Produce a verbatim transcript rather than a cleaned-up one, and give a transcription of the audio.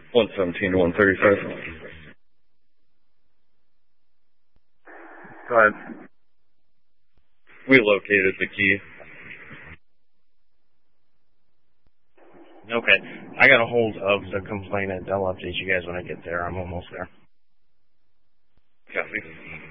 one seventeen to one thirty-five. Go ahead. We located the key. Okay. I got a hold of the complainant. I'll update you guys when I get there. I'm almost there. Copy.